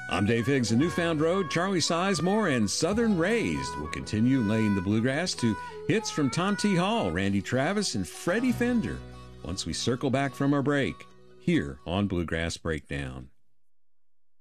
I'm Dave Higgs of Newfound Road. Charlie Sizemore and Southern Raised will continue laying the bluegrass to hits from Tom T. Hall, Randy Travis, and Freddie Fender once we circle back from our break here on Bluegrass Breakdown.